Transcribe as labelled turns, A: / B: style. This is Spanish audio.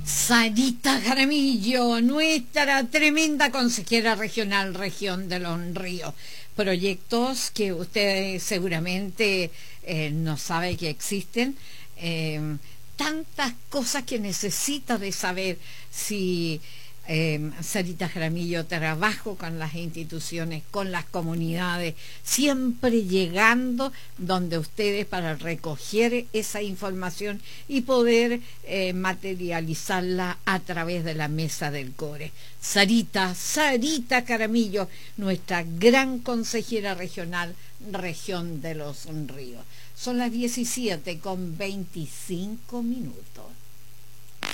A: Sarita Jaramillo, nuestra tremenda consejera regional, región de Los Ríos. Proyectos que usted seguramente no sabe que existen. Tantas cosas que necesita de saber. Si Sarita Jaramillo, trabajo con las instituciones, con las comunidades, siempre llegando donde ustedes para recoger esa información y poder materializarla a través de la mesa del CORE. Sarita Jaramillo, nuestra gran consejera regional, región de Los Ríos. Son las 17:25.